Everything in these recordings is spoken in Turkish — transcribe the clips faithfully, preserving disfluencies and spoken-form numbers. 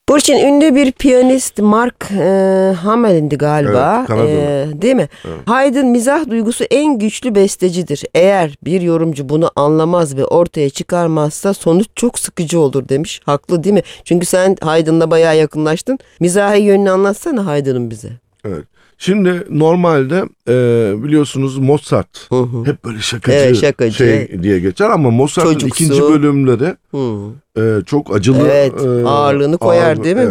Burçin ünlü bir piyanist Mark e, Hamill'indi galiba. Evet, Kanadalı. E, değil mi? Evet. Haydn mizah duygusu en güçlü bestecidir. Eğer bir yorumcu bunu anlamaz ve ortaya çıkarmazsa sonuç çok sıkıcı olur demiş. Haklı değil mi? Çünkü sen Haydn'la bayağı yakınlaştın. Mizahi yönünü anlatsana Haydn'ın bize. Evet. Şimdi normalde e, biliyorsunuz Mozart Hı hı. hep böyle şakacı, Evet, şakacı. şey diye geçer ama Mozart'ın Çocuksu. ikinci bölümleri Hı. e, çok acılı. Evet, e, ağırlığını koyar, ağırlı- değil mi? evet.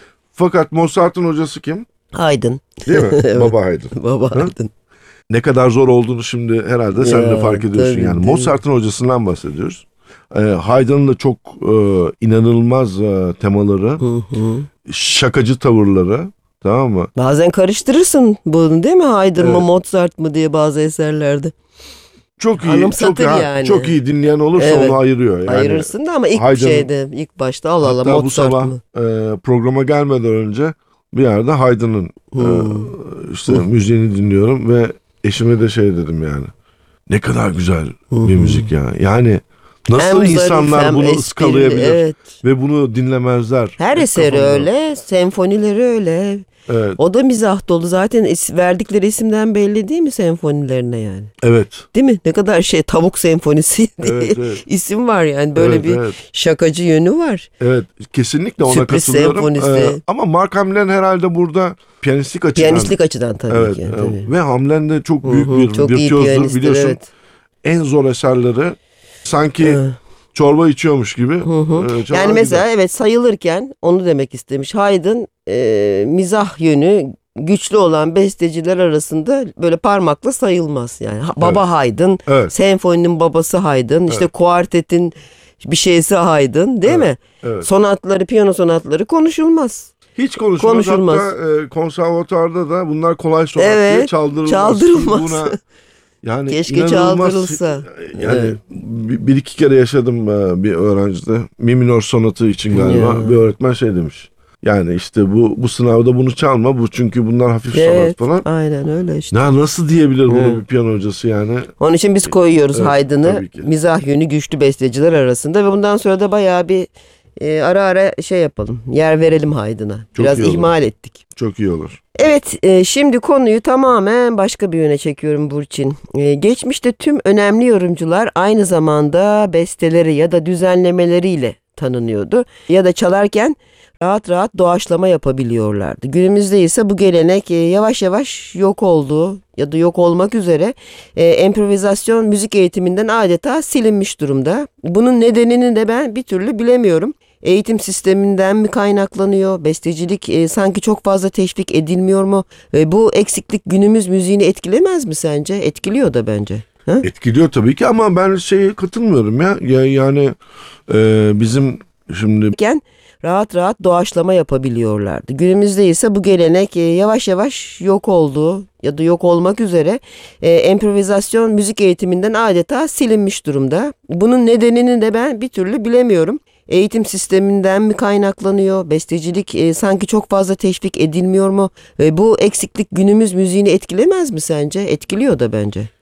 Fakat Mozart'ın hocası kim? Haydn. Değil mi? Evet. Baba Haydn. Baba Hı? Haydn. Ne kadar zor olduğunu şimdi herhalde sen Ya, de fark ediyorsun. tabii, Yani değil mi? Mozart'ın hocasından bahsediyoruz. E, Haydn'ın da çok e, inanılmaz e, temaları, Hı hı. şakacı tavırları, tamam mı? Bazen karıştırırsın bunu değil mi? Haydn mı Evet. Mozart mı diye bazı eserlerde. Çok iyi, Anımsatır çok, ha, yani. çok iyi dinleyen olursa Evet. onu ayırıyor. Yani Ayırırsın da ama ilk Haydn- şeyde ilk başta al ala hatta bu Mozart sabah mı? e, programa gelmeden önce bir yerde Haydn'ın e, işte müziğini dinliyorum ve eşime de şey dedim yani. Ne kadar güzel bir müzik ya. Yani nasıl Hem zarif, insanlar hem bunu esprili, ıskalayabilir evet. ve bunu dinlemezler. Her Hep eseri kafamda. öyle, senfonileri öyle. Evet, O da mizah dolu. Zaten is- verdikleri isimden belli değil mi senfonilerine yani? evet. Değil mi? Ne kadar şey tavuk senfonisi diye Evet, evet. isim var yani. Böyle Evet, bir evet. şakacı yönü var. Evet, kesinlikle ona Sürpriz katılıyorum. senfonisi. Ee, ama Mark Hamill'in herhalde burada piyanistlik açıdan. Piyanistlik açıdan tabii Evet, ki. e, Tabii. ve Hamlen de çok büyük Hı hı, bir çok iyi virtüözdür. piyanisttir, Biliyorsun evet. en zor eserleri sanki Evet. çorba içiyormuş gibi. Hı hı. e, çalar Yani mesela gider. evet sayılırken onu demek istemiş. Haydn e, mizah yönü güçlü olan besteciler arasında böyle parmakla sayılmaz. Yani Ha- baba Haydn, Evet. senfoninin babası Haydn, işte kuartetin bir şeysi Haydn değil mi? Evet. Sonatları, piyano sonatları konuşulmaz. Hiç konuşulmaz. konuşulmaz. Hatta e, konservatuarda da bunlar kolay sonat diye Evet, çaldırılmaz. çaldırılmaz. Çünkü Buna, yani Keşke inanılmaz- çaldırılsa. Yani Evet. bir, bir iki kere yaşadım e, bir öğrencide. Mi minor sonatı için galiba Ya. bir öğretmen şey demiş. Yani işte bu bu sınavda bunu çalma bu çünkü bunlar hafif Evet, sonat falan. aynen öyle işte. Ya nasıl diyebilir bunu Evet. bir piyano hocası yani? Onun için biz koyuyoruz Evet, Haydn'ı tabii ki. mizah yönü güçlü besteciler arasında ve bundan sonra da bayağı bir e, ara ara şey yapalım. Yer verelim Haydn'a. Çok Biraz iyi olur. ihmal ettik. Çok iyi olur. Evet, e, şimdi konuyu tamamen başka bir yöne çekiyorum Burçin. E, geçmişte tüm önemli yorumcular aynı zamanda besteleri ya da düzenlemeleriyle tanınıyordu. Ya da çalarken rahat rahat doğaçlama yapabiliyorlardı. Günümüzde ise bu gelenek e, yavaş yavaş yok oldu ya da yok olmak üzere e, improvizasyon müzik eğitiminden adeta silinmiş durumda. Bunun nedenini de ben bir türlü bilemiyorum. Eğitim sisteminden mi kaynaklanıyor? Bestecilik e, sanki çok fazla teşvik edilmiyor mu? Ve bu eksiklik günümüz müziğini etkilemez mi sence? Etkiliyor da bence. Ha? Etkiliyor tabii ki ama ben şeye katılmıyorum ya. ya yani e, bizim şimdi iken rahat rahat doğaçlama yapabiliyorlardı. Günümüzde ise bu gelenek e, yavaş yavaş yok oldu ya da yok olmak üzere e, improvizasyon müzik eğitiminden adeta silinmiş durumda. Bunun nedenini de ben bir türlü bilemiyorum. Eğitim sisteminden mi kaynaklanıyor? Bestecilik e, sanki çok fazla teşvik edilmiyor mu? Ve bu eksiklik günümüz müziğini etkilemez mi sence? Etkiliyor da bence.